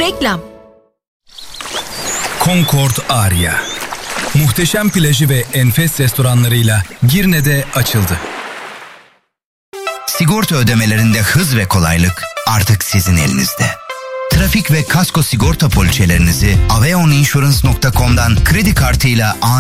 Reklam. Concord Aria. Muhteşem plajı ve enfes restoranlarıyla Girne'de açıldı. Sigorta ödemelerinde hız ve kolaylık artık sizin elinizde. Trafik ve kasko sigorta poliçelerinizi aveoninsurance.com'dan kredi kartıyla